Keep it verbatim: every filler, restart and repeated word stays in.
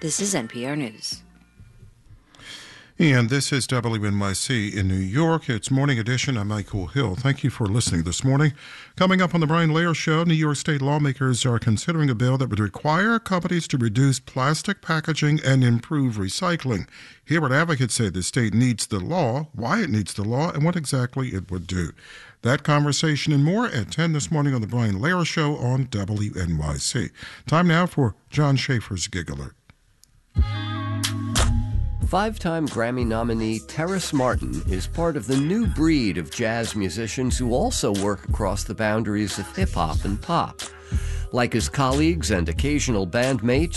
This is N P R News. And this is W N Y C in New York. It's Morning Edition. I'm Michael Hill. Thank you for listening this morning. Coming up on the Brian Lehrer Show, New York State lawmakers are considering a bill that would require companies to reduce plastic packaging and improve recycling. Here, what advocates say the state needs the law, why it needs the law, and what exactly it would do. That conversation and more at ten this morning on the Brian Lehrer Show on W N Y C. Time now for John Schaefer's Gig Alert. Five-time Grammy nominee Terrace Martin is part of the new breed of jazz musicians who also work across the boundaries of hip-hop and pop. Like his colleagues and occasional bandmates,